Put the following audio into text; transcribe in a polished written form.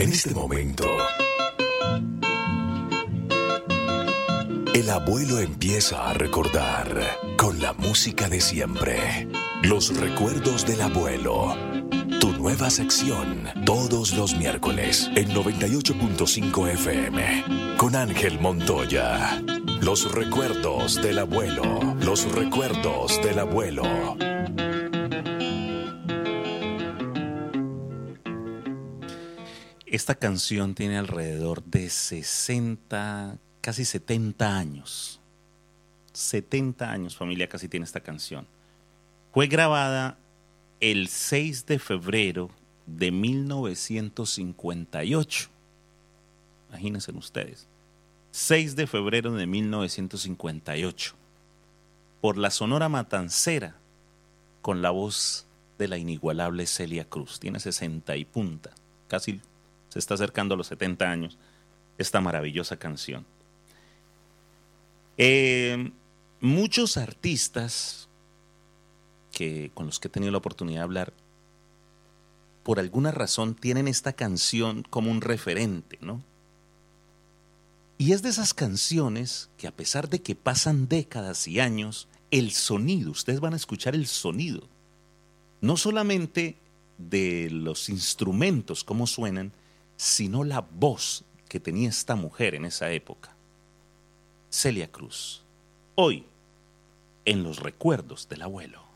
En este momento, el abuelo empieza a recordar con la música de siempre. Los recuerdos del abuelo. Tu nueva sección, todos los miércoles, en 98.5 FM, con Ángel Montoya. Los recuerdos del abuelo. Los recuerdos del abuelo. Esta canción tiene alrededor de 60, casi 70 años. 70 años, familia, casi tiene esta canción. Fue grabada el 6 de febrero de 1958. Imagínense ustedes. 6 de febrero de 1958. Por la Sonora Matancera, con la voz de la inigualable Celia Cruz. Tiene 60 y punta. Casi se está acercando a los 70 años. Esta maravillosa canción. Muchos artistas con los que he tenido la oportunidad de hablar, por alguna razón tienen esta canción como un referente, ¿no? Y es de esas canciones que, a pesar de que pasan décadas y años, el sonido, ustedes van a escuchar el sonido, no solamente de los instrumentos, cómo suenan, sino la voz que tenía esta mujer en esa época. Celia Cruz, hoy, en los recuerdos del abuelo.